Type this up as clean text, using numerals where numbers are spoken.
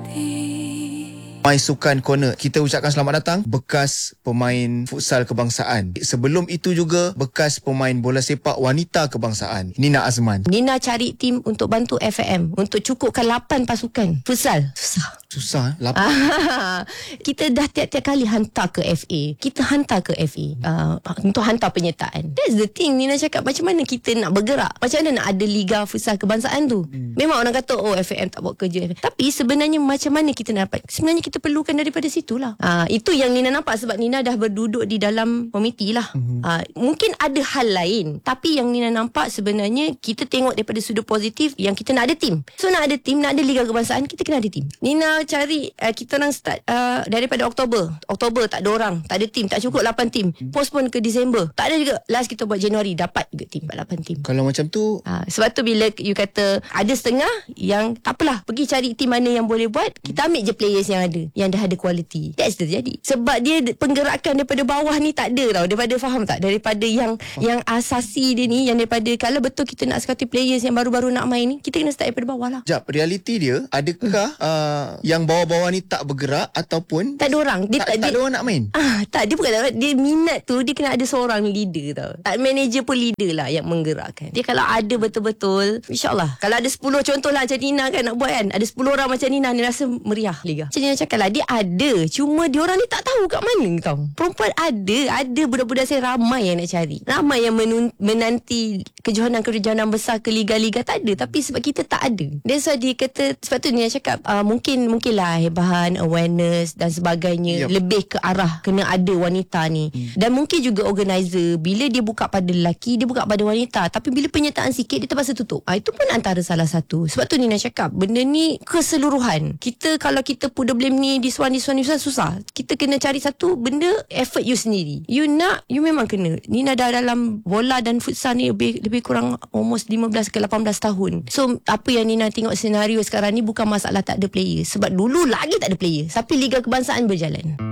My Sukan Corner. Kita ucapkan selamat datang bekas pemain futsal kebangsaan. Sebelum itu juga bekas pemain bola sepak wanita kebangsaan, Nina Azman. Nina cari tim untuk bantu FAM untuk cukupkan 8 pasukan futsal. Susah 8. Kita dah tiap-tiap kali hantar ke FA. Kita hantar ke FA untuk hantar penyertaan. That's the thing. Nina cakap, macam mana kita nak bergerak? Macam mana nak ada liga futsal kebangsaan tu? Memang orang kata FAM tak buat kerja. Tapi sebenarnya macam mana kita nak dapat? Sebenarnya kita perlukan daripada situlah. Itu yang Nina nampak, sebab Nina dah berduduk di dalam komiti lah. Mungkin ada hal lain, tapi yang Nina nampak sebenarnya kita tengok daripada sudut positif yang kita nak ada tim. So nak ada tim, nak ada liga kebangsaan, kita kena ada tim. Nina cari, kita orang start daripada Oktober tak ada orang, tak ada tim, tak cukup 8 tim. Postpone ke Disember, tak ada juga. Last kita buat Januari, dapat juga tim, 8 tim. Kalau macam tu, sebab tu bila you kata ada setengah yang tak apalah, pergi cari tim mana yang boleh buat, kita ambil je players yang ada, yang dah ada quality. That's terjadi. Sebab dia penggerakan daripada bawah ni tak ada tau. Daripada, faham tak? Daripada yang asasi dia ni, yang daripada, kalau betul kita nak sekati players yang baru-baru nak main ni, kita kena start daripada bawah lah. Jap, realiti dia adakah yang bawah-bawah ni tak bergerak ataupun tak ada orang? Dia tak ada orang nak main? Tak, dia bukan tak ada. Dia minat tu, dia kena ada seorang leader tau. Tak, manager pun leader lah yang menggerakkan. Dia kalau ada betul-betul, insyaAllah. Kalau ada 10 contohlah macam Nina kan nak buat kan, ada 10 orang macam Nina, ni rasa meriah liga. Macam Nina cakap lah, dia ada, cuma dia orang ni tak tahu kat mana tau. Perempuan ada budak-budak saya ramai yang nak cari, ramai yang menanti kejohanan-kejohanan besar ke liga-liga, tak ada. Tapi sebab kita tak ada, that's why dia kata, sebab tu Nina cakap mungkinlah bahan awareness dan sebagainya, lebih ke arah kena ada wanita ni. Dan mungkin juga organizer, bila dia buka pada lelaki, dia buka pada wanita, tapi bila penyertaan sikit dia terpaksa tutup. Itu pun antara salah satu. Sebab tu Nina cakap, benda ni keseluruhan. Kita kalau kita put the blame ni this one susah. Kita kena cari satu benda, effort you sendiri. You memang kena. Nina dah dalam bola dan futsal ni lebih kurang almost 15 ke 18 tahun. So apa yang Nina tengok senario sekarang ni bukan masalah tak ada player. Sebab dulu lagi tak ada player, tapi liga kebangsaan berjalan.